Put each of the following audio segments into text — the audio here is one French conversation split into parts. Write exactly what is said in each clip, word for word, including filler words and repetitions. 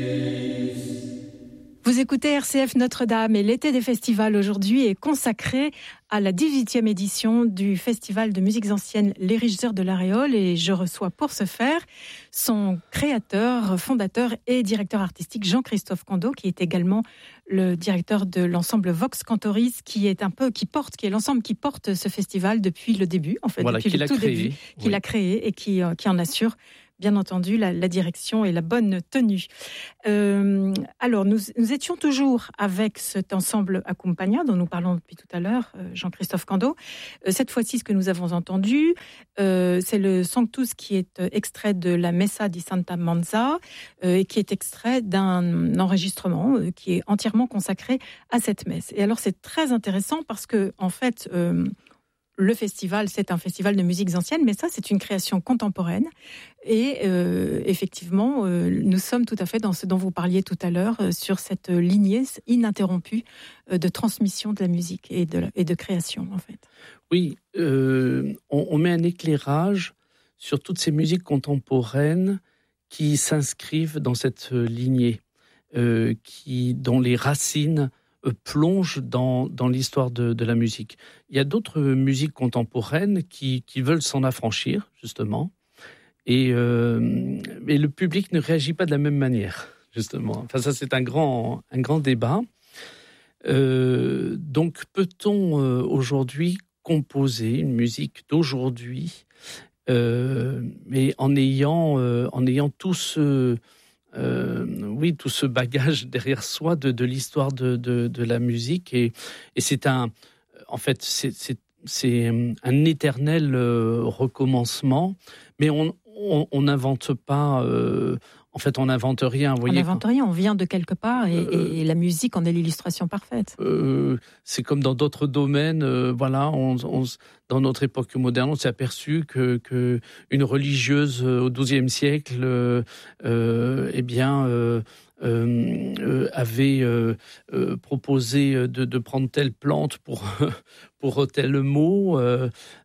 Vous écoutez R C F Notre-Dame et l'été des festivals aujourd'hui est consacré à la dix-huitième édition du Festival de musiques anciennes Les Riches Heures de l'Aréole et je reçois pour ce faire son créateur, fondateur et directeur artistique Jean-Christophe Condeau qui est également le directeur de l'ensemble Vox Cantoris qui est un peu qui porte qui est l'ensemble qui porte ce festival depuis le début en fait voilà, depuis le tout créé, début oui. qu'il a créé et qui qui en assure bien entendu, la, la direction et la bonne tenue. Euh, alors, nous, nous étions toujours avec cet ensemble Accompagna dont nous parlons depuis tout à l'heure, euh, Jean-Christophe Condeau. Euh, cette fois-ci, ce que nous avons entendu, euh, c'est le Sanctus qui est euh, extrait de la Messa di Santa Manza euh, et qui est extrait d'un enregistrement euh, qui est entièrement consacré à cette messe. Et alors, c'est très intéressant parce que, en fait, euh, le festival, c'est un festival de musiques anciennes, mais ça, c'est une création contemporaine. Et euh, effectivement, euh, nous sommes tout à fait dans ce dont vous parliez tout à l'heure, euh, sur cette lignée ininterrompue euh, de transmission de la musique et de, et de création, en fait. Oui, euh, on, on met un éclairage sur toutes ces musiques contemporaines qui s'inscrivent dans cette lignée, euh, qui, dont les racines plonge dans, dans l'histoire de, de la musique. Il y a d'autres musiques contemporaines qui, qui veulent s'en affranchir, justement, et, euh, et le public ne réagit pas de la même manière, justement. Enfin, ça, c'est un grand, un grand débat. Euh, donc, peut-on euh, aujourd'hui composer une musique d'aujourd'hui, euh, mais en ayant, euh, en ayant tout ce... Euh, oui, tout ce bagage derrière soi de, de l'histoire de, de, de la musique et, et c'est un, en fait, c'est, c'est, c'est un éternel euh, recommencement, mais on on n'invente pas, euh, en fait, on n'invente rien. Vous voyez, on n'invente rien, on vient de quelque part et, euh, et la musique en est l'illustration parfaite. Euh, c'est comme dans d'autres domaines, euh, voilà, on, on, dans notre époque moderne, on s'est aperçu que, que une religieuse euh, au douzième siècle, euh, euh, eh bien, euh, euh, euh, avait euh, euh, proposé de, de prendre telle plante pour pour tel mot, euh,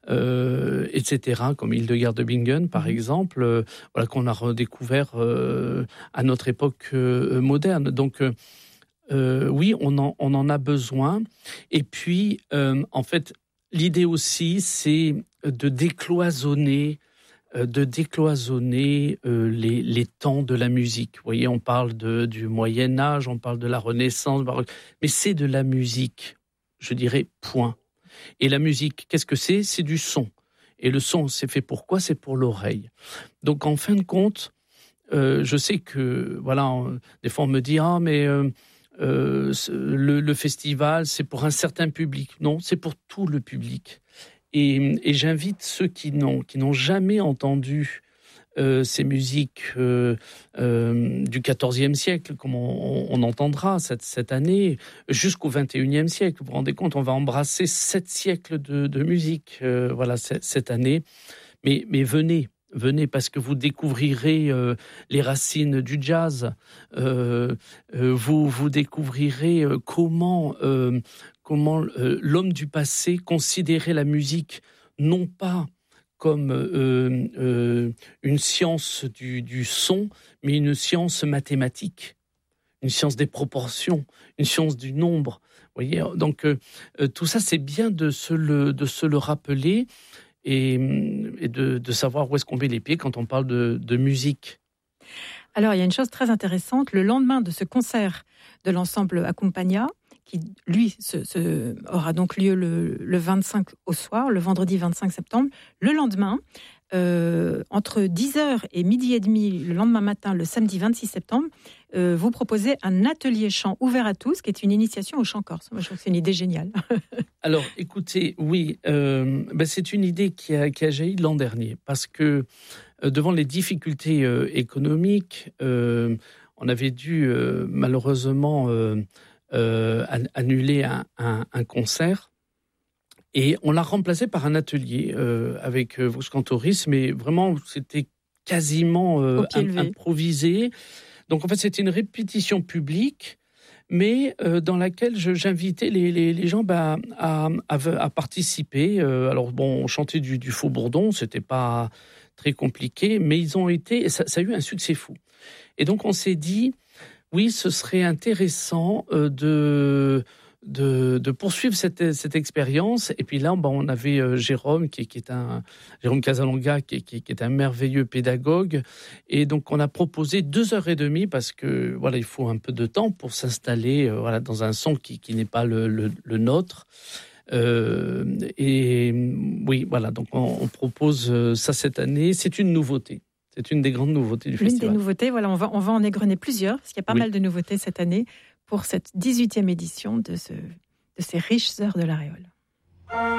euh, et cetera, comme Hildegard de Bingen, par mmh. exemple, euh, voilà, qu'on a redécouvert euh, à notre époque euh, moderne. Donc, euh, Euh, oui, on en, on en a besoin. Et puis, euh, en fait, l'idée aussi, c'est de décloisonner, euh, de décloisonner euh, les, les temps de la musique. Vous voyez, on parle de, du Moyen-Âge, on parle de la Renaissance, mais c'est de la musique, je dirais, point. Et la musique, qu'est-ce que c'est ? C'est du son. Et le son, c'est fait pour quoi ? C'est pour l'oreille. Donc, en fin de compte, euh, je sais que, voilà, on, des fois, on me dit « Ah, mais... Euh, » Euh, le, le festival, c'est pour un certain public. Non, c'est pour tout le public. Et, et j'invite ceux qui n'ont, qui n'ont jamais entendu euh, ces musiques euh, euh, du quatorzième siècle, comme on, on entendra cette, cette année, jusqu'au vingt et unième siècle. Vous vous rendez compte, on va embrasser sept siècles de, de musique euh, voilà, cette année. Mais, mais venez. Venez parce que vous découvrirez euh, les racines du jazz. Euh, euh, vous, vous découvrirez euh, comment, euh, comment euh, l'homme du passé considérait la musique, non pas comme euh, euh, une science du, du son, mais une science mathématique, une science des proportions, une science du nombre. Vous voyez, donc euh, tout ça, c'est bien de se le, de se le rappeler. Et, et de, de savoir où est-ce qu'on met les pieds quand on parle de, de musique. Alors, il y a une chose très intéressante. Le lendemain de ce concert de l'ensemble Accompagna, qui, lui, se, se, aura donc lieu le, le vingt-cinq au soir, le vendredi vingt-cinq septembre, le lendemain, euh, entre dix heures et midi et demi, le lendemain matin, le samedi vingt-six septembre, euh, vous proposez un atelier chant ouvert à tous, qui est une initiation au chant corse. Moi, je trouve que c'est une idée géniale. Alors, écoutez, oui, euh, ben c'est une idée qui a, qui a jailli l'an dernier, parce que euh, devant les difficultés euh, économiques, euh, on avait dû euh, malheureusement euh, euh, annuler un, un, un concert. Et on l'a remplacé par un atelier euh, avec euh, Vox Cantoris, mais vraiment, c'était quasiment euh, im- improvisé. Donc, en fait, c'était une répétition publique, mais euh, dans laquelle je, j'invitais les, les, les gens bah, à, à, à participer. Euh, alors, bon, on chantait du, du faux bourdon, c'était pas très compliqué, mais ils ont été, ça, ça a eu un succès fou. Et donc, on s'est dit, Oui, ce serait intéressant euh, de, de, de poursuivre cette, cette expérience. Et puis là, ben, on avait euh, Jérôme, qui, qui est un Jérôme Casalonga, qui, qui, qui est un merveilleux pédagogue. Et donc, on a proposé deux heures et demie parce que voilà, il faut un peu de temps pour s'installer euh, voilà, dans un son qui, qui n'est pas le, le, le nôtre. Euh, et oui, voilà, donc on, on propose ça cette année. C'est une nouveauté. C'est une des grandes nouveautés du L'une festival. L'une des nouveautés, voilà, on va, on va en égrener plusieurs, parce qu'il y a pas oui. mal de nouveautés cette année pour cette dix-huitième édition de, ce, de ces riches heures de l'Aréole.